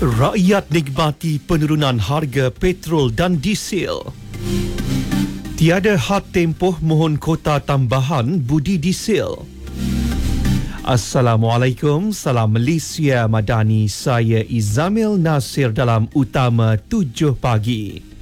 Rakyat nikmati penurunan harga petrol dan diesel. Tiada had tempoh mohon kota tambahan budi diesel. Assalamualaikum, salam Malaysia Madani. Saya Izamil Nasir dalam Utama 7 Pagi.